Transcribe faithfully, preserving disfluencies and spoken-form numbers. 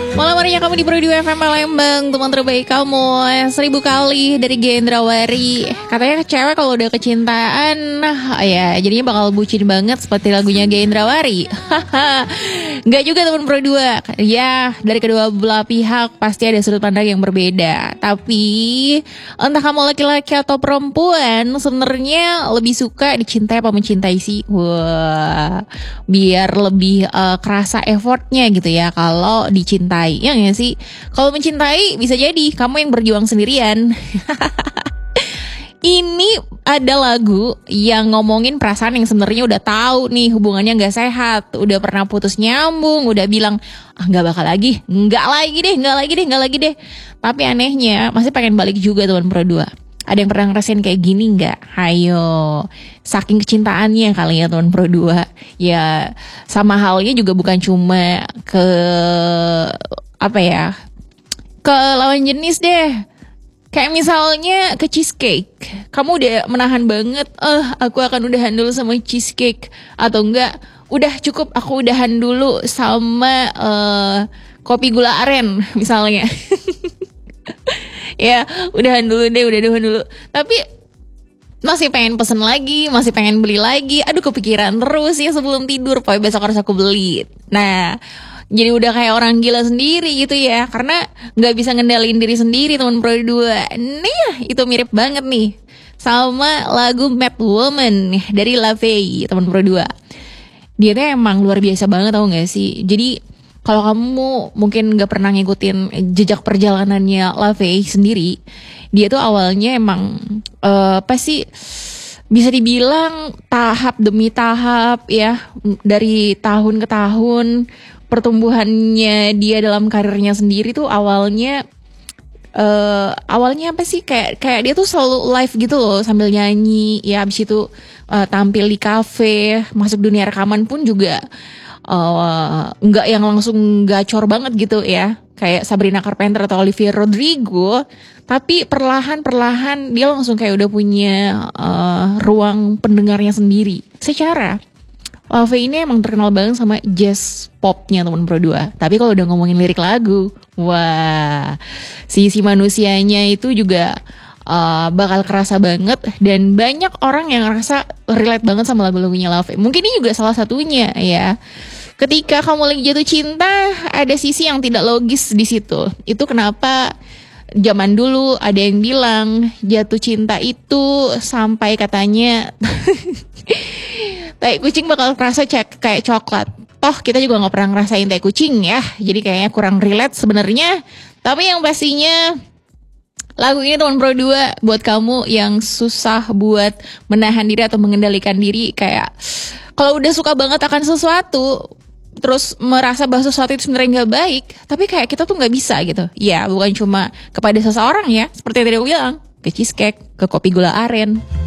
Malam harinya kamu di Pro dua F M Palembang, teman terbaik kamu. Seribu kali dari Gendrawari. Katanya cewek kalau udah kecintaan, nah ya jadinya bakal bucin banget seperti lagunya Gendrawari. Enggak juga teman Pro dua. Ya, dari kedua belah pihak pasti ada sudut pandang yang berbeda. Tapi entah kamu laki-laki atau perempuan, sebenarnya lebih suka dicintai apa mencintai sih? Wah, biar lebih uh, kerasa effortnya gitu ya kalau dicintai. Ya gak sih? Kalau mencintai bisa jadi kamu yang berjuang sendirian. Ini ada lagu yang ngomongin perasaan yang sebenarnya udah tahu nih hubungannya nggak sehat, udah pernah putus nyambung, udah bilang ah nggak bakal lagi, nggak lagi deh, nggak lagi deh, nggak lagi deh. Tapi anehnya masih pengen balik juga teman Pro dua. Ada yang pernah ngerasain kayak gini nggak? Hayo, saking kecintaannya kali ya teman Pro dua. Ya sama halnya juga bukan cuma ke apa ya, ke lawan jenis deh. Kayak misalnya ke cheesecake. Kamu udah menahan banget, eh aku akan udahan dulu sama cheesecake. Atau enggak, udah cukup aku udahan dulu sama uh, kopi gula aren misalnya. Ya udahan dulu deh, udah udahan dulu. Tapi masih pengen pesen lagi, masih pengen beli lagi. Aduh kepikiran terus ya sebelum tidur, pokoknya besok harus aku beli. Nah jadi udah kayak orang gila sendiri gitu ya, karena gak bisa ngendalin diri sendiri teman Pro dua. Nih itu mirip banget nih sama lagu Mad Woman dari LaVey teman Pro dua. Dia tuh emang luar biasa banget, tau gak sih? Jadi kalau kamu mungkin gak pernah ngikutin jejak perjalanannya LaVey sendiri, dia tuh awalnya emang uh, apa sih, bisa dibilang tahap demi tahap ya, dari tahun ke tahun pertumbuhannya dia dalam karirnya sendiri tuh awalnya uh, awalnya apa sih, kayak kayak dia tuh selalu live gitu loh sambil nyanyi ya, abis itu uh, tampil di kafe, masuk dunia rekaman pun juga uh, nggak yang langsung gacor banget gitu ya kayak Sabrina Carpenter atau Olivia Rodrigo, tapi perlahan-perlahan dia langsung kayak udah punya uh, ruang pendengarnya sendiri. Secara LaVey ini emang terkenal banget sama jazz popnya teman Pro dua. Tapi kalau udah ngomongin lirik lagu, wah, sisi manusianya itu juga uh, bakal kerasa banget. Dan banyak orang yang ngerasa relate banget sama lagu-lagunya LaVey. Mungkin ini juga salah satunya ya. Ketika kamu lagi jatuh cinta, ada sisi yang tidak logis di situ. Itu kenapa zaman dulu ada yang bilang jatuh cinta itu sampai katanya tai kucing bakal kerasa cek kayak coklat. Toh kita juga nggak pernah ngerasain tai kucing ya, jadi kayaknya kurang relate sebenarnya. Tapi yang pastinya lagu ini teman Pro dua buat kamu yang susah buat menahan diri atau mengendalikan diri, kayak kalau udah suka banget akan sesuatu terus merasa bahwa sesuatu itu sebenarnya nggak baik, tapi kayak kita tuh nggak bisa gitu. Ya bukan cuma kepada seseorang ya, seperti yang tadi aku bilang, ke cheesecake, ke kopi gula aren.